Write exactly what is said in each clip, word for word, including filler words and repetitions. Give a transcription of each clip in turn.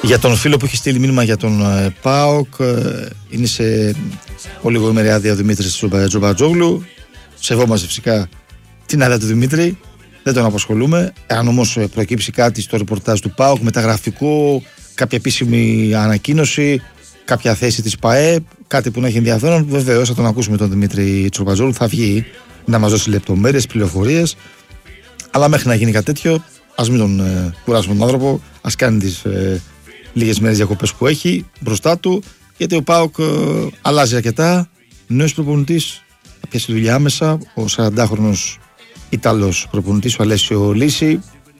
Για τον φίλο που έχει στείλει μήνυμα για τον ε, ΠΑΟΚ, ε, είναι σε πολύ γοήμερη άδεια ο Δημήτρης Τζομπατζόγλου. Σεβόμαστε φυσικά την άδεια του Δημήτρη, δεν τον απασχολούμε. Αν όμως προκύψει κάτι στο ρεπορτάζ του ΠΑΟΚ, μεταγραφικό, κάποια επίσημη ανακοίνωση, κάποια θέση της ΠΑΕ, κάτι που να έχει ενδιαφέρον, βεβαίως θα τον ακούσουμε τον Δημήτρη Τζομπατζόγλου, θα βγει να μας δώσει λεπτομέρειες, πληροφορίες. Αλλά μέχρι να γίνει κάτι τέτοιο, ας μην τον ε, κουράσουμε τον άνθρωπο, ας κάνει τις ε, λίγες μέρες διακοπές που έχει μπροστά του, γιατί ο ΠΑΟΚ ε, αλλάζει αρκετά. Νέος προπονητής, θα πιάσει δουλειά άμεσα, ο σαραντάχρονος Ιταλός προπονητής, ο Αλέσιο Λύση,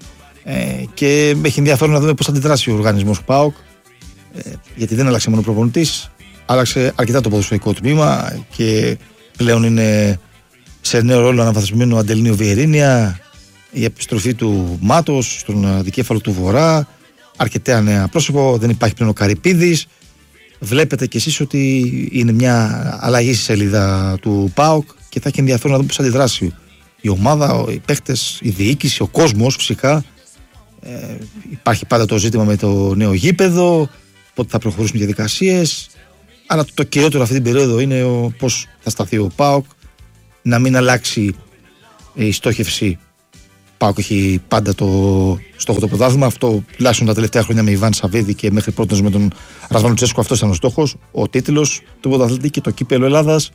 ε, και έχει ενδιαφέρον να δούμε πώς θα αντιδράσει ο οργανισμός του ΠΑΟΚ, ε, γιατί δεν άλλαξε μόνο προπονητής, άλλαξε αρκετά το ποδοσφαιρικό τμήμα και πλέον είναι σε νέο ρόλο αναβαθμισμένο ο Αντελίνιο Βιερίνια, η επιστροφή του Μάτος στον δικέφαλο του Βορρά, αρκετά νέα πρόσωπο, δεν υπάρχει πλέον ο Καρυπίδης. Βλέπετε κι εσείς ότι είναι μια αλλαγή στη σελίδα του ΠΑΟΚ και θα έχει ενδιαφέρον να δούμε πώς θα αντιδράσει η ομάδα, οι παίχτες, η διοίκηση, ο κόσμος φυσικά. Ε, υπάρχει πάντα το ζήτημα με το νέο γήπεδο, πότε θα προχωρήσουν οι διαδικασίες. Αλλά το κυριότερο αυτή την περίοδο είναι ο, πώς θα σταθεί ο ΠΑΟΚ, να μην αλλάξει η στόχευση. ΠΑΟΚ έχει πάντα το στόχο το πρωτάθλημα. Αυτό τουλάχιστον τα τελευταία χρόνια με Ιβάν Σαββίδη και μέχρι πρώτος με τον Ρασβάνο Τσέσκο. Αυτό ήταν ο στόχος. Ο τίτλος του πρωταθλητή και το κύπελλο Ελλάδας.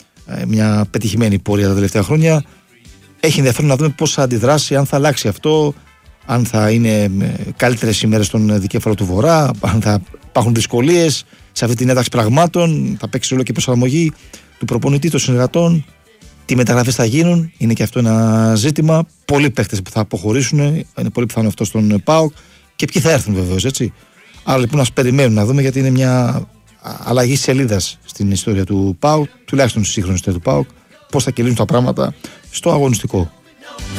Μια πετυχημένη πορεία τα τελευταία χρόνια. Έχει ενδιαφέρον να δούμε πώς θα αντιδράσει, αν θα αλλάξει αυτό, αν θα είναι καλύτερες ημέρες στον δικέφαλο του Βορρά, αν θα υπάρχουν δυσκολίες σε αυτή την ένταξη πραγμάτων, θα παίξει όλο και η προσαρμογή του προπονητή, των συνεργατών. Τι μεταγραφές θα γίνουν, είναι και αυτό ένα ζήτημα. Πολλοί παίχτες που θα αποχωρήσουν, είναι πολύ πιθανό αυτό στον ΠΑΟΚ, και ποιοι θα έρθουν βεβαίως, έτσι. Άρα λοιπόν ας περιμένουμε να δούμε, γιατί είναι μια αλλαγή σελίδας στην ιστορία του ΠΑΟΚ, τουλάχιστον στη σύγχρονη ιστορία του ΠΑΟΚ, πώς θα κυλήσουν τα πράγματα στο αγωνιστικό.